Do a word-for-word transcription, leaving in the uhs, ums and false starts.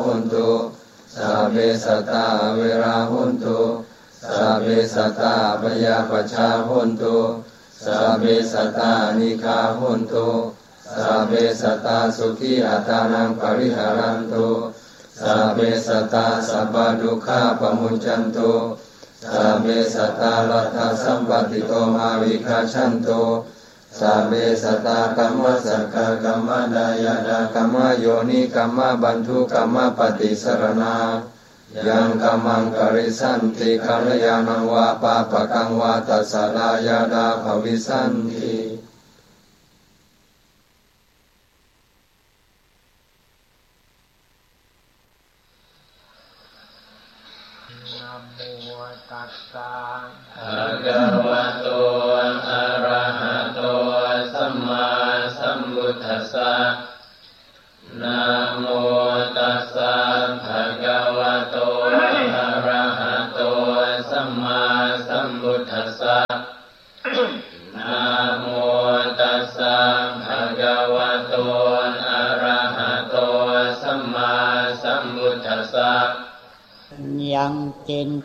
หุนตุสัพเพสัตตาเวราหุนตุสัพเพสัตตาพยาปชาหุนตุสัพเพสัตตานิฆาหุนตุสัพเพสัตตาสุขีอัตานังปริหารันตุสัพเพสัตตาสัพพทุกขาปมุจจันตุสัพเพสัตตาลัทธสัมปติโตมาวิคัจฉันตุสัพเพสัตตากัมมะสักขะกัมมะดายะดากัมมะโยนิกัมมะบันทุกัมมะปฏิสรณายังกัมมังกริสันติกัลยาณังวาปาปะกังวาตัสสะลายาดาภวิสันตินะโมตัสสะภะคะวะโตอะระหะโตสัมมาสัมพุทธัสสะนะโมตัสสะภะคะวะโตอะระหะโตสัมมาสัมพุทธัสสะนะโมตัสสะภะคะวะโตอะระหะโตสัมมาสัมพุทธัสสะยังเจน